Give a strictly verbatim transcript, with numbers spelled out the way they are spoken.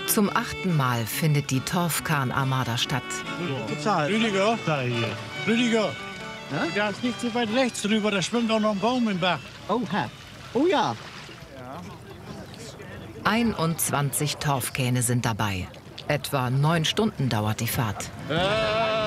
Zum achten Mal findet die Torfkahn-Armada statt. Rüdiger, Rüdiger, ja? Da ist nicht so weit rechts rüber, da schwimmt auch noch ein Baum im Bach. Oh, ha. Oh ja. einundzwanzig Torfkähne sind dabei. Etwa neun Stunden dauert die Fahrt. Äh.